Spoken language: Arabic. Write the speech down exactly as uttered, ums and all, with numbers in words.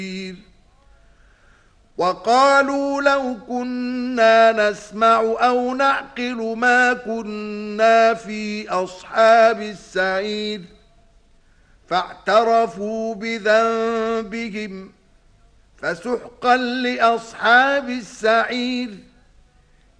وقالوا لو كنا نسمع أو نعقل ما كنا في أصحاب السعير فاعترفوا بذنبهم فسحقا لأصحاب السعير.